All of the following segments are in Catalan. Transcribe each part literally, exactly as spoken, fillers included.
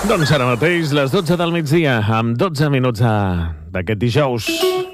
Doncs ara mateix, les dotze del migdia, amb dotze minuts d'aquest dijous.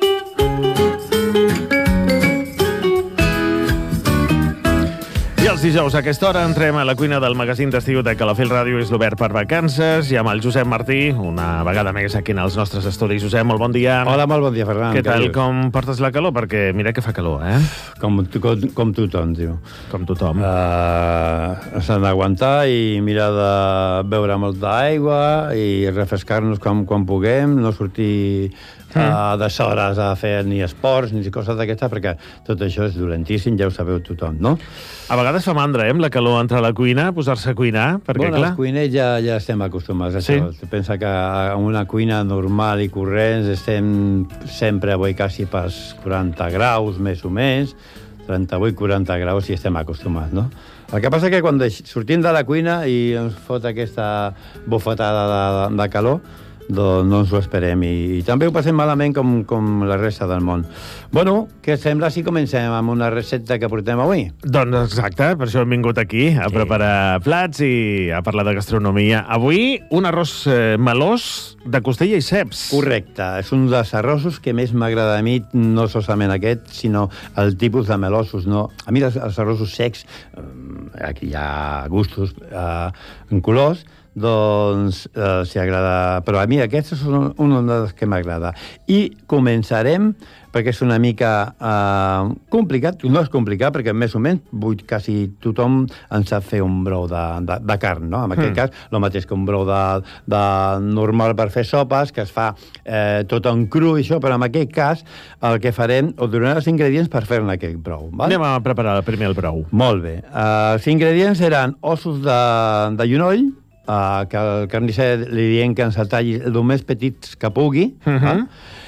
I els dijous a aquesta hora entrem a la cuina del magazín d'estiu de Calafell Ràdio és l'Obert per Vacances i amb el Josep Martí, una vegada més aquí en els nostres estudis. Josep, molt bon dia. Hola, molt bon dia, Ferran. Què tal, com portes la calor? Perquè mira que fa calor, eh? Com, com, com tothom, tio. Com tothom. Uh, S'han d'aguantar i mirar de beure molta aigua i refrescar-nos quan, quan puguem, no sortir uh, de hores a fer ni esports ni coses d'aquestes, perquè tot això és dolentíssim, ja ho sabeu tothom, no? A vegades fa mandra, eh, amb la calor, entrar a la cuina, posar-se a cuinar, perquè, bueno, clar... els cuiners ja, ja estem acostumats a sí? això. Pensa que en una cuina normal i corrents estem sempre avui quasi pels quaranta graus, més o menys, trenta-vuit quaranta graus, i estem acostumats, no? El que passa és que quan sortim de la cuina i ens fot aquesta bufetada de, de calor, doncs no ens ho esperem i, i també ho passem malament com, com la resta del món. Bueno, què sembla si comencem amb una recepta que portem avui? Doncs exacte, per això hem vingut aquí a sí. preparar plats i a parlar de gastronomia. Avui un arròs eh, melós de costella i ceps. Correcte, és un dels arrossos que més m'agrada a mi, no solament aquest, sinó el tipus de melossos. No? A mi els, els arrossos secs, eh, aquí hi ha gustos eh, en colors, doncs eh, s'hi agrada, però a mi aquests són un dels que m'agrada. I començarem, perquè és una mica eh, complicat, no és complicat, perquè més o menys vull, quasi tothom en sap fer un brou de, de, de carn, no? En aquest mm. cas, el mateix que un brou de, de normal per fer sopes, que es fa eh, tot en cru i això, però en aquest cas el que farem, us donaré els ingredients per fer-ne aquest brou. Val? Anem a preparar primer el brou. Molt bé. Uh, els ingredients seran ossos de, de llonoll, Uh, que el carnisser li diem que ens el talli el més petits que pugui, uh -huh.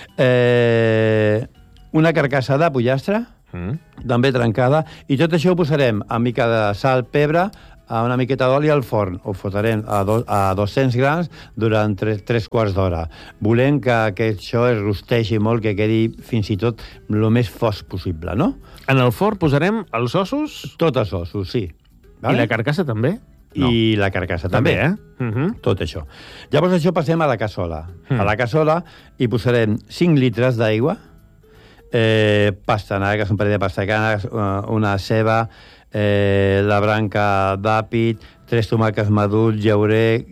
eh, una carcassa de pollastre, uh -huh. també trencada, i tot això ho posarem a mica de sal, pebre, a una miqueta d'oli al forn. Ho fotrem a, do, a dos-cents grams durant tres, tres quarts d'hora. Volem que, que això es rosteixi molt, que quedi fins i tot el més fosc possible, no? En el forn posarem els ossos? Tots els ossos, sí. Vale? I la carcassa també? No. I la carcassa també, també eh? Uh -huh. Tot això. Llavors això passem a la cassola. Mm. A la cassola hi posarem cinc litres d'aigua, eh, pastanagues, un parell de pastanagues, una ceba, eh, la branca d'àpid, tres tomàquets madurs, llaurer,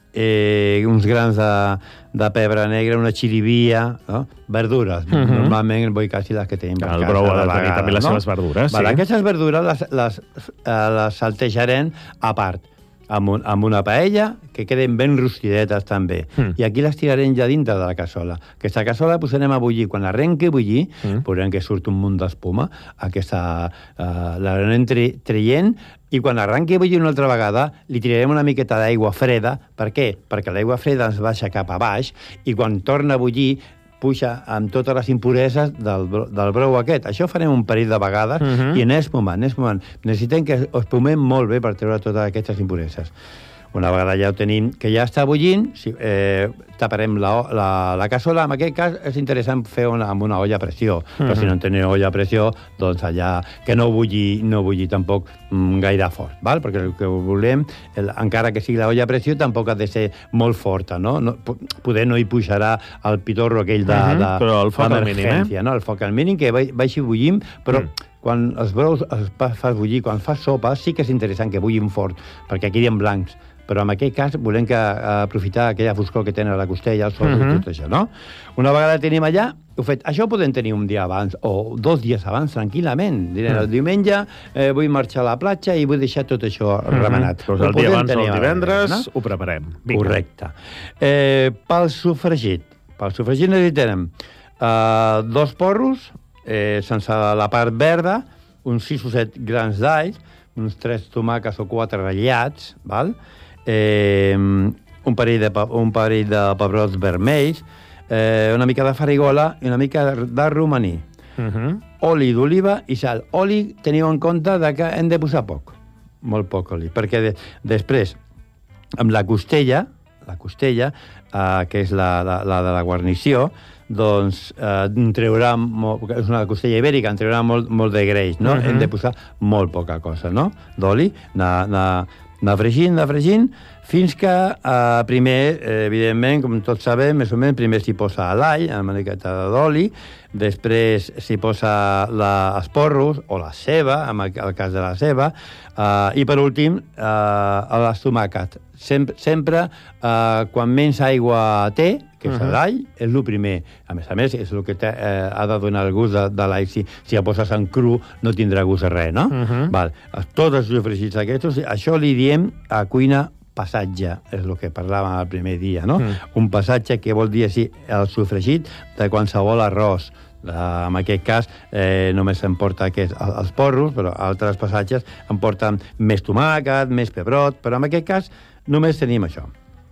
eh, uns grans de, de pebre negre, una xirivia, no? Verdures. Uh -huh. Normalment vull quasi les que tenim per el casa. El brou ha de tenir vegada, també les no? seves verdures. Vale, sí. Aquestes verdures les, les, eh, les saltejarem a part, amb, un, amb una paella, que queden ben rostidetes també. Mm. I aquí les tirarem ja dintre de la cassola. Aquesta cassola la posarem a bullir. Quan arrenqui a bullir, mm. veurem que surt un munt d'espuma. Aquesta uh, l'anem traient, i quan arrenqui a bullir una altra vegada, li tirarem una miqueta d'aigua freda. Per què? Perquè l'aigua freda ens baixa cap a baix, i quan torna a bullir puja amb totes les impureses del, del brou aquest. Això farem un parell de vegades, uh -huh. i en espumant, en espumant. Necessitem que espumem molt bé per treure totes aquestes impureses. Una vegada ja ho tenim, que ja està bullint, si, eh, taparem la, la, la cassola. En aquest cas és interessant fer una, amb una olla a pressió, uh -huh. però si no teniu olla a pressió, doncs allà que no bulli, no bulli tampoc mm, gaire fort, val? Perquè el que volem, el, encara que sigui la olla a pressió, tampoc ha de ser molt forta, no? no poder no hi pujarà el pitorro aquell de, uh -huh. de, però el foc al mínim, eh? No? El foc al mínim, que baixi bullint, però... Uh -huh. Quan els brous els fas bullir, quan fas sopa, sí que és interessant que bullin fort, perquè quedin blancs. Però en aquest cas volem que uh, aprofitar aquella foscor que tenen a la costella, el sol uh -huh. i tot això, no? Una vegada tenim allà, ho fet, això ho podem tenir un dia abans, o dos dies abans, tranquil·lament. Direm, el diumenge eh, vull marxar a la platja i vull deixar tot això uh -huh. remenat. Doncs el dia abans, el divendres, no? Ho preparem. Vinga. Correcte. Eh, pel sofregit. Pel sofregit necessitem uh, dos porros, eh, sense la part verda, uns sis o set grans d'alls, uns tres tomàquets o quatre ratllats, val? Eh, un parell de, un parell de pebrots vermells, eh, una mica de farigola i una mica de romaní. Uh -huh. Oli d'oliva i sal. Oli, teniu en compte de que hem de posar poc, molt poc oli, perquè de, després, amb la costella, la costella, eh, que és la, la, la de la guarnició, doncs eh, en treurà, molt, és una costella ibèrica, en treurà molt, molt de greix, no? Uh -huh. Hem de posar molt poca cosa, no? D'oli, na, na, anar fregint, anar fregint, fins que eh, primer, eh, evidentment, com tots sabem, més o menys, primer s'hi posa l'all, una miqueta d'oli, després s'hi posa la, els porros, o la ceba, en el, el cas de la ceba, eh, i per últim, eh, les tomàquet. Sempre, sempre eh, quan menys aigua té, que és uh -huh. l'all, és el primer. A més a més, és el que té, eh, ha de donar el gust de, de l'all. Si, si ja poses en cru, no tindrà gust de res, no? Uh -huh. Val. Tots els sofregits aquests, això li diem a cuina passatge, és el que parlàvem el primer dia, no? Mm. Un passatge que vol dir així, el sofregit de qualsevol arròs. Uh, en aquest cas, eh, només em porta aquests, els porros, però altres passatges em porten més tomàquet, més pebrot, però en aquest cas només tenim això.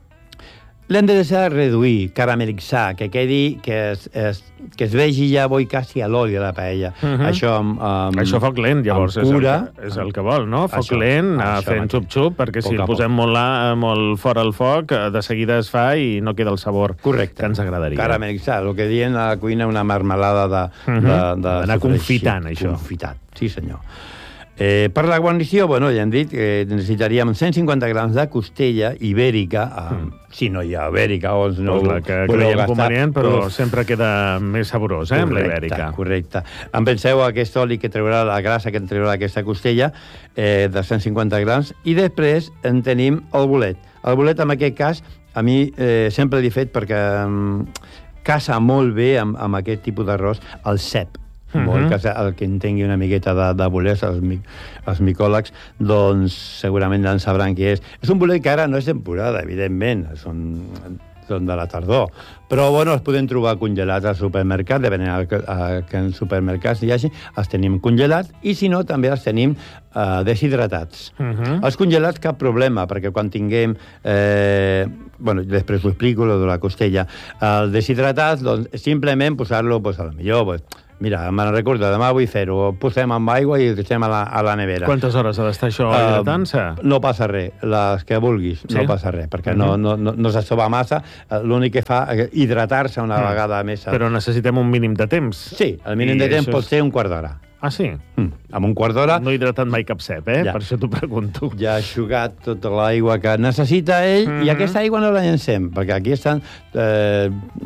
L'hem de deixar reduir, caramelitzar, que quedi, que es, es, que es vegi ja boi quasi a l'oli de la paella. Uh -huh. Això amb, amb, això a foc lent, llavors, amb cura, és, el, és el que vol, no? Foc això, lent, anar això fent xup-xup, perquè si el posem poc. molt, la, molt fora el foc, de seguida es fa i no queda el sabor correcte. Que ens agradaria. Caramelitzar, el que diuen a la cuina una marmelada de... Uh -huh. de, de Anar confitant, això. Confitat, sí senyor. Eh, per la guarnició, bueno, ja hem dit que necessitaríem cent cinquanta grams de costella ibèrica, eh, mm. si no hi ha ibèrica, o no pues la que creiem convenient, però uf. sempre queda més saborós, eh, correcte, amb la ibèrica. Correcte. Em penseu aquest oli que treurà, la grassa que en treurà aquesta costella, eh, de cent cinquanta grams, i després en tenim el bolet. El bolet, en aquest cas, a mi eh, sempre l'he fet perquè um, casa molt bé amb, amb aquest tipus d'arròs, el cep. Uh-huh. Molt que el que entengui una miqueta de, de bolets, els, els micòlegs, doncs segurament en sabran què és. És un bolet que ara no és temporada, evidentment, són, són de la tardor, però bueno, els podem trobar congelats al supermercat, depenent que, a, que en supermercats hi hagi, els tenim congelats, i si no, també els tenim eh, deshidratats. Uh-huh. Els congelats, cap problema, perquè quan tinguem... Eh, bueno, després ho explico, lo de la costella. Els deshidratats, doncs, simplement posar-lo, pues, a la millor, pues, mira, me'n recordo, demà vull fer-ho. Posem amb aigua i ho deixem a la, a la nevera. Quantes hores ha d'estar això hidratant-se? Uh, no passa res, les que vulguis, sí? No passa res, perquè uh-huh. no, no, no, no s'assova massa. L'únic que fa és hidratar-se una uh-huh. vegada més. Però necessitem un mínim de temps. Sí, el mínim I de temps pot és... ser un quart d'hora. Ah, sí? Mm. Amb un quart d'hora... No he hidratat mai cap cep, eh? Ja. Per això t'ho pregunto. Ja ha aixugat tota l'aigua que necessita ell, mm-hmm. i aquesta aigua no la llancem, perquè aquí estan eh,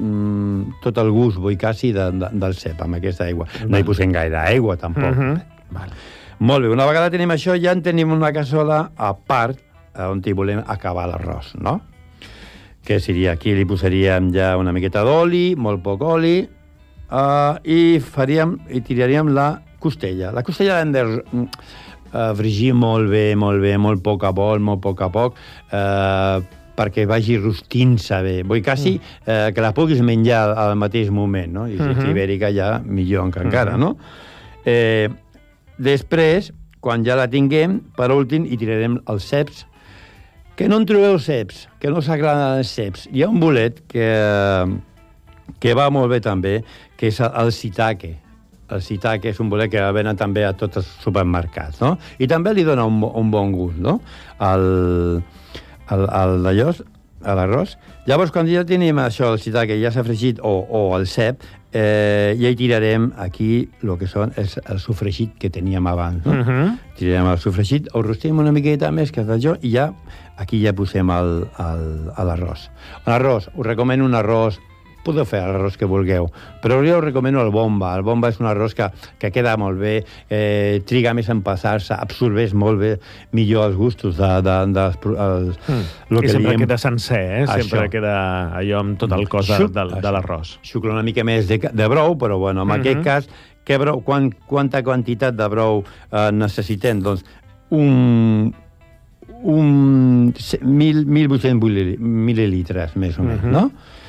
mm, tot el gust, vull quasi, de, de, del cep, amb aquesta aigua. Mm-hmm. No hi posem gaire aigua, tampoc. Mm-hmm. Vale. Molt bé, una vegada tenim això, ja en tenim una cassola a part, on hi volem acabar l'arròs, no? Que seria, aquí li posaríem ja una miqueta d'oli, molt poc oli, uh, i faríem, i tiraríem la costella. La costella l'hem de uh, fregir molt bé, molt bé, molt poc a poc, molt poc a poc, uh, perquè vagi rostint-se bé. Vull quasi uh, que la puguis menjar al mateix moment, no? I si és ibèrica ja millor encara, no? Eh, després, quan ja la tinguem, per últim, hi tirarem els ceps. Que no en trobeu ceps, que no s'agraden els ceps. Hi ha un bolet que, que va molt bé també, que és el shiitake. El shiitake és un bolet que venen també a tots els supermercats, no? I també li dona un, un bon gust, no? El, el, el d'allò, a l'arròs. Llavors, quan ja tenim això, el shiitake, ja s'ha fregit, o, o el cep, eh, ja hi tirarem aquí el que són el, el sofregit que teníem abans, no? Uh-huh. Tirarem el sofregit, ho rostim una miqueta més que d'allò, i ja aquí ja posem l'arròs. L'arròs, us recomano un arròs, podeu fer l'arròs que vulgueu, però jo us recomano el bomba. El bomba és un arròs que, que queda molt bé, eh, triga més en passar-se, absorbeix molt bé millor els gustos de... de, de, els, mm. I que sempre diem... queda sencer, eh? Sempre això. Queda allò amb tot el cos de, de, de l'arròs. Xucla una mica més de, de brou, però bueno, en mm-hmm. aquest cas, que brou, quan, quanta quantitat de brou eh, necessitem? Doncs un... un mil vuit-cents mil·lilitres, més o menys, mm-hmm. no?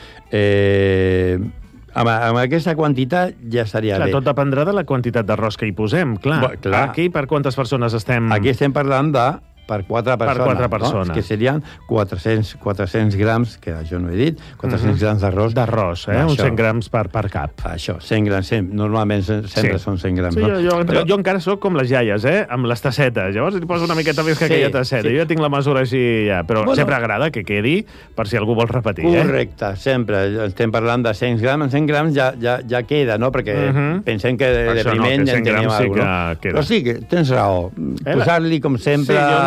Eh, amb, amb aquesta quantitat ja estaria clar, bé. Tot dependrà de la quantitat d'arròs que hi posem, clar. Bo, clar. Aquí per quantes persones estem... Aquí estem parlant de per quatre persones, per quatre persones. No? Que serien quatre-cents grams, que jo no he dit, quatre-cents mm-hmm. grams d'arròs. D'arròs, eh? Uns cent grams per, per cap. Això, cent grams, cent, normalment sempre sí. són cent grams. Sí, no? jo, jo, Però... jo encara sóc com les iaies, eh? Amb les tassetes. Llavors hi poso una miqueta més que sí, aquella tasseta. Sí. Jo ja tinc la mesura així, ja. Però bueno, sempre agrada que quedi per si algú vol repetir, correcte, eh? Correcte, sempre. Estem parlant de cent grams, cent grams ja, ja, ja queda, no? Perquè mm-hmm. pensem que de, de primer no, ja en tenim alguna cosa. Sí no? Però sí, que tens raó. Eh, Posar-li, com sempre... Sí, jo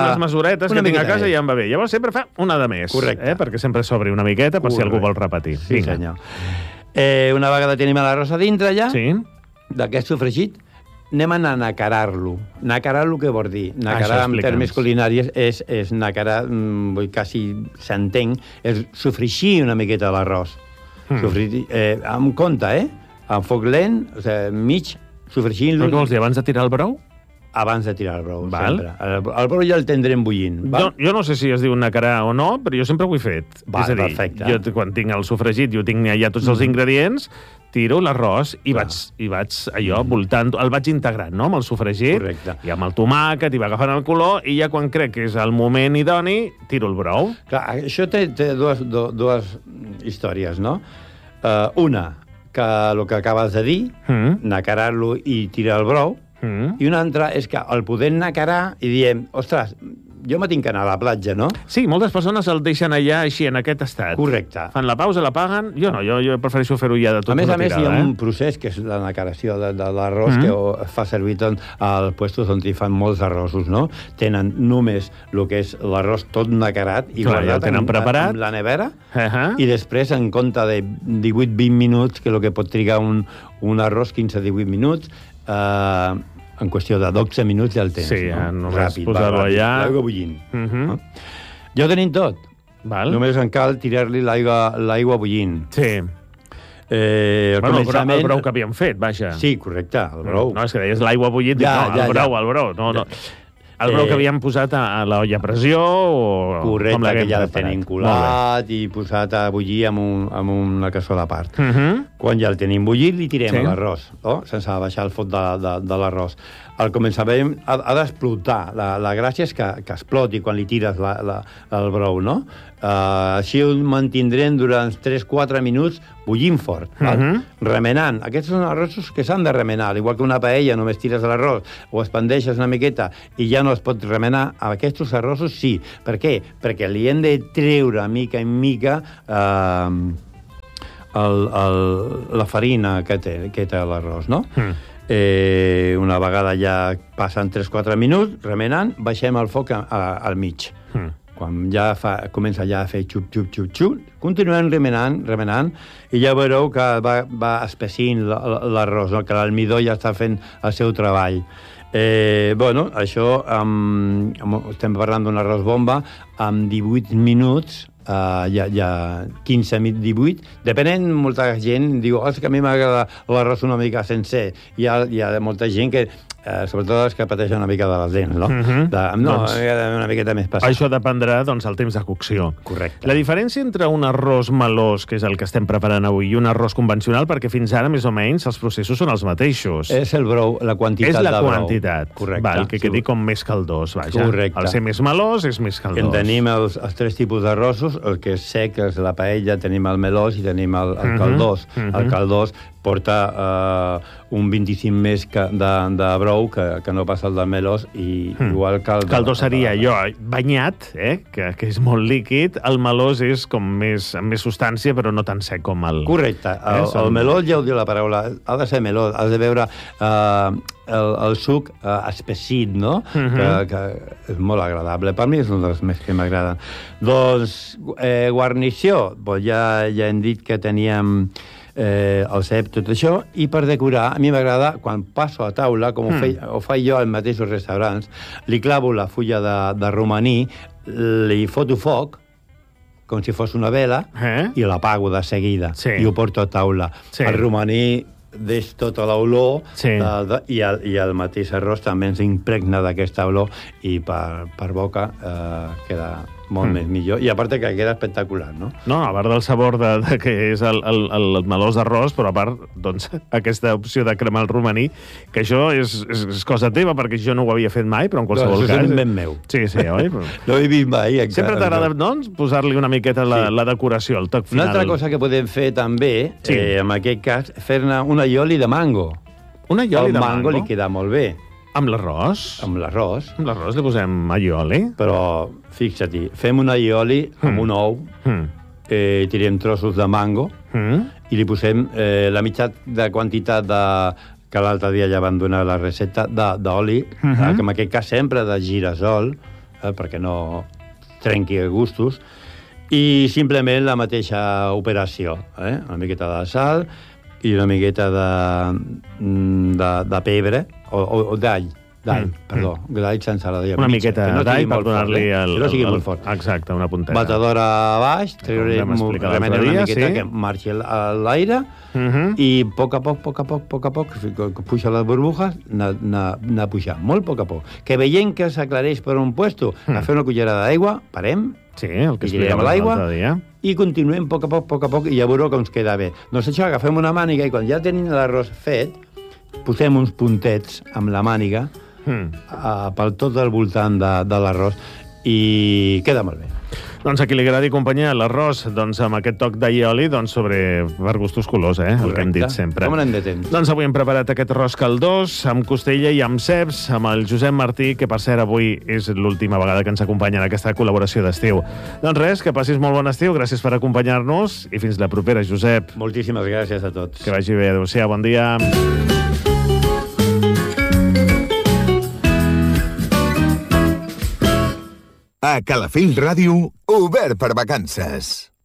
unes mesuretes una que tinc a miqueta casa més. i ja em va bé. Llavors sempre fa una de més, Correcte. eh? perquè sempre s'obri una miqueta per si algú vol repetir. Sí, senyor. Eh, una vegada tenim l'arròs a dintre ja, Sí? d'aquest sofregit, anem a nacarar-lo. Nacarar-lo què vol dir? Nacarar, en explica'ns. termes culinaris, és, és nacarar, mm, vull quasi s'entén, és sofregir una miqueta l'arròs. Mm. Sofregir, eh, amb compte, eh? Amb foc lent, o sigui, mig, sofregint-lo... Però què vols dir, abans de tirar el brou? Abans de tirar el brou, Val. sempre. El, el brou ja el tindrem bullint. Jo, Val? jo no sé si es diu nacarà o no, però jo sempre ho he fet. Val, és a dir, perfecte. jo t- quan tinc el sofregit, jo tinc ja tots els ingredients, tiro l'arròs i Clar. vaig, i vaig allò voltant, el vaig integrant, no?, amb el sofregit, Correcte. i amb el tomàquet, i va agafant el color, i ja quan crec que és el moment idoni, tiro el brou. Clar, això té, té dues, do, dues històries, no? Uh, una, que el que acabes de dir, Mm. nacarar-lo i tirar el brou, Mm. i una altra és que el podem nacarar i diem, ostres, jo me tinc que anar a la platja, no? Sí, moltes persones el deixen allà així, en aquest estat. Correcte. Fan la pausa, la paguen. Jo no, jo, jo prefereixo fer-ho ja de tot A més una a més, tirada, hi ha eh? un procés que és la nacaració de, de l'arròs Mm. que ho- fa servir tant als puestos on hi fan molts arrossos, no? Tenen només el que és l'arròs tot nacarat i Clar, ja el guardat tenen en, preparat. en la nevera, Uh -huh. i després, en compte de divuit vint minuts, que és el que pot trigar un, un arròs, quinze divuit minuts, eh, en qüestió de dotze minuts ja el tens. Sí, ja no? només posar-lo ràpid, allà. L'aigua bullint. Uh -huh. no? Ja ho tenim tot. Val. Només en cal tirar-li l'aigua l'aigua bullint. Sí. Eh, al Bueno, el, brou, començament... el brou que havíem fet, vaja. Sí, correcte, el brou. No, és que deies l'aigua bullit, Ja, dic, no, ja, el brou, ja. el brou. No, no. El brou Eh, que havíem posat a, a l'olla a pressió o Correcte, com l'haguem que ja el preparat. tenim Molt colat i posat a bullir amb, un, amb una cassola a part. bé. Uh -huh. Quan ja el tenim bullit, li tirem Sí. sí. l'arròs, no? Sense baixar el foc de, de, de l'arròs. Al començament ha, ha d'explotar. La, la gràcia és que, que exploti quan li tires la, la, el brou, no? Uh, així ho mantindrem durant tres quatre minuts bullint fort, val? Mhm. Remenant. Aquests són arrossos que s'han de remenar. Al igual que una paella, només tires l'arròs o expandeixes una miqueta i ja no es pot remenar. Aquests arrossos sí. Per què? Perquè li hem de treure mica en mica eh, el, el, la farina que té, que té l'arròs, no? Mm. Eh, una vegada ja passen tres quatre minuts, remenant, baixem el foc a, a, al mig. Mm. Quan ja fa, comença ja a fer xup, xup, xup, xup, continuem remenant, remenant, i ja veureu que va, va espessint l'arròs, no? Que l'almidó ja està fent el seu treball. Eh, bueno, això, amb, amb, estem parlant d'un arròs bomba, amb divuit minuts, Uh, ja, ja quinze, divuit, depenent, molta gent diu, oh, és que a mi m'agrada l'arròs una mica sencer. Hi ha, hi ha molta gent que, uh, sobretot els que pateixen una mica de les dents, no? Uh -huh. de, no, Doncs, una miqueta més passat. Això dependrà, doncs, el temps de cocció. Correcte. La diferència entre un arròs melós, que és el que estem preparant avui, i un arròs convencional, perquè fins ara, més o menys, els processos són els mateixos. És el brou, la quantitat és la de brou. quantitat. Correcte. Val, que quedi Sí. com més caldós, vaja. Correcte. El ser més melós és més caldós. En tenim els, els tres tipus d'arrossos, el que és sec, que és la paella, tenim el melós i tenim el, el Mhm, caldós. mhm. El caldós porta uh, un vint-i-cinc més que de, de brou que, que no passa el del melós, i Mm. igual que el... de- Caldó seria de- allò banyat, eh? que, que és molt líquid. El melós és com més, amb més substància, però no tan sec com el... Correcte. El, Eh, són- el melós, ja ho diu la paraula, ha de ser melós, has de veure uh, el, el suc uh, espessit, no? Mhm. que, que és molt agradable. Per mi és un dels més que m'agraden. Doncs, eh, guarnició, doncs ja, ja hem dit que teníem eh, el cep, tot això, i per decorar, a mi m'agrada, quan passo a taula, com Mm. ho, fei, ho faig jo als mateixos restaurants, li clavo la fulla de, de romaní, li foto foc, com si fos una vela, Eh? i l'apago de seguida, Sí. i ho porto a taula. Sí. El romaní deix tota l'olor, Sí. de, de, i, el, i el mateix arròs també ens impregna d'aquesta olor, i per, per boca eh, queda molt Mm. mm. més millor, i a part que queda espectacular, no? No, a part del sabor de, de que és el, el, el melós d'arròs, però a part, doncs, aquesta opció de cremar el romaní, que això és, és, és cosa teva, perquè jo no ho havia fet mai, però en qualsevol Això és cas... un invent meu. Sí, sí, oi? Però... No he vist mai, encara. Sempre t'agrada, doncs, posar-li una miqueta la, Sí. la decoració, el toc Una final. altra cosa que podem fer també, Sí. eh, en aquest cas, fer-ne una ioli de mango. Una ioli el de mango, mango li queda molt bé, amb l'arròs. amb l'arròs. Amb l'arròs li posem aioli. Però, fixa't, fem una ioli amb Mm. un ou, Mm. eh, tirem trossos de mango Mm. i li posem eh, la mitja de quantitat de, que l'altre dia ja van donar la recepta de- d'oli, Mhm. eh, que en aquest cas sempre de girassol, eh, perquè no trenqui gustos, i simplement la mateixa operació, eh? Una miqueta de sal i una miqueta de, de, de pebre, o, o, o d'all, d'all, mm. perdó, d'all sense la una mitja, miqueta no d'all per donar-li eh? el... Que no sigui el, molt fort. Exacte, una punteta. Batedora a baix, treure una miqueta sí? que marxi l'aire, uh -huh. i a poc a poc, a poc a poc, a poc a poc, que puja les burbujas, anar pujant, molt a poc a poc. Que veient que s'aclareix per un puesto, mm. a fer una cullerada d'aigua, parem, sí, el que explicàvem l'altre dia, i continuem a poc a poc, a poc a poc, i ja veureu que ens queda bé. Doncs això, agafem una màniga, i quan ja tenim l'arròs fet, posem uns puntets amb la màniga, Mm. Uh, pel tot al voltant de, de l'arròs, i queda molt bé. Doncs a qui li agradi companyia l'arròs, doncs amb aquest toc d'all i oli, doncs sobre per gustos colors, eh? Correcte. El que hem dit sempre. Com anem de temps? Doncs avui hem preparat aquest arròs caldós, amb costella i amb ceps, amb el Josep Martí, que per cert avui és l'última vegada que ens acompanya en aquesta col·laboració d'estiu. Doncs res, que passis molt bon estiu, gràcies per acompanyar-nos, i fins la propera, Josep. Moltíssimes gràcies a tots. Que vagi bé, adéu-siau, bon dia. A Calafell Ràdio, obert per vacances.